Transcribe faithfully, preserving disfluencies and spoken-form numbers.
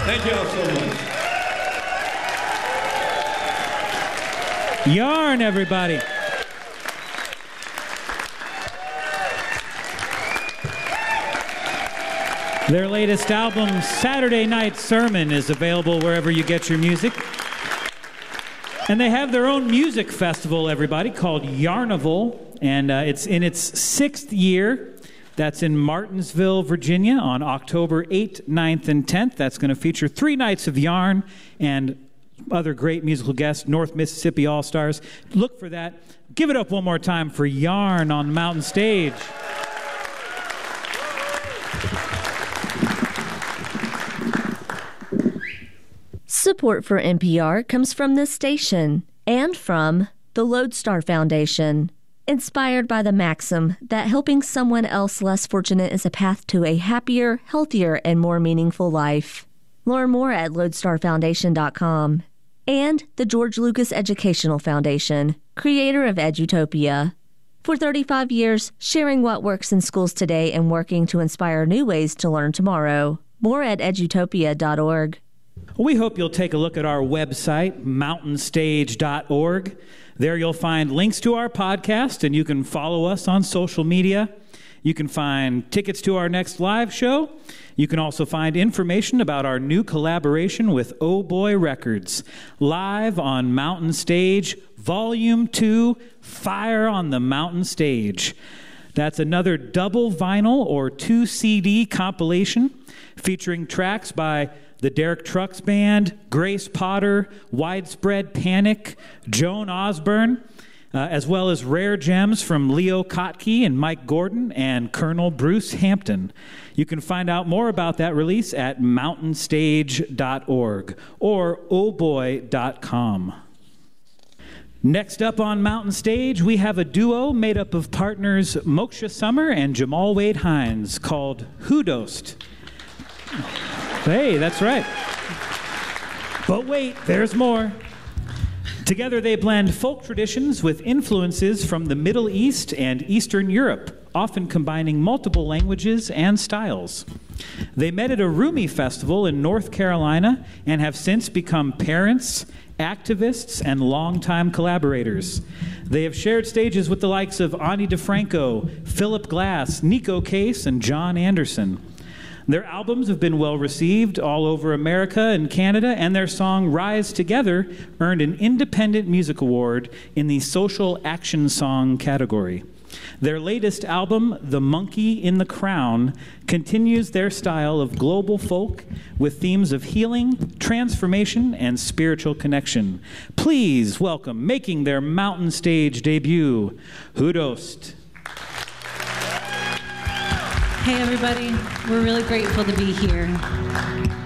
Thank you all so much. Yarn, everybody. Their latest album, Saturday Night Sermon, is available wherever you get your music. And they have their own music festival, everybody, called Yarnival, and uh, it's in its sixth year. That's in Martinsville, Virginia, on October eighth, ninth, and tenth. That's going to feature three nights of yarn and other great musical guests, North Mississippi All-Stars. Look for that. Give it up one more time for Yarn on the Mountain Stage. Support for N P R comes from this station and from the Lodestar Foundation. Inspired by the maxim that helping someone else less fortunate is a path to a happier, healthier, and more meaningful life. Learn more at lodestar foundation dot com. And the George Lucas Educational Foundation, creator of Edutopia. For thirty-five years, sharing what works in schools today and working to inspire new ways to learn tomorrow. More at edutopia dot org. We hope you'll take a look at our website, mountain stage dot org. There you'll find links to our podcast, and you can follow us on social media. You can find tickets to our next live show. You can also find information about our new collaboration with Oh Boy Records, live on Mountain Stage, Volume two, Fire on the Mountain Stage. That's another double vinyl or two C D compilation featuring tracks by the Derek Trucks Band, Grace Potter, Widespread Panic, Joan Osborne, uh, as well as rare gems from Leo Kottke and Mike Gordon and Colonel Bruce Hampton. You can find out more about that release at mountain stage dot org or oh boy dot com. Next up on Mountain Stage, we have a duo made up of partners Moksha Summer and Jamal Wade Hines called Hudost. Hey, that's right. But wait, there's more. Together they blend folk traditions with influences from the Middle East and Eastern Europe, often combining multiple languages and styles. They met at a Rumi festival in North Carolina and have since become parents, activists, and longtime collaborators. They have shared stages with the likes of Ani DeFranco, Philip Glass, Nico Case, and John Anderson. Their albums have been well received all over America and Canada, and their song Rise Together earned an Independent Music Award in the Social Action Song category. Their latest album, The Monkey in the Crown, continues their style of global folk with themes of healing, transformation, and spiritual connection. Please welcome, making their Mountain Stage debut, Hudost. Hey everybody, we're really grateful to be here.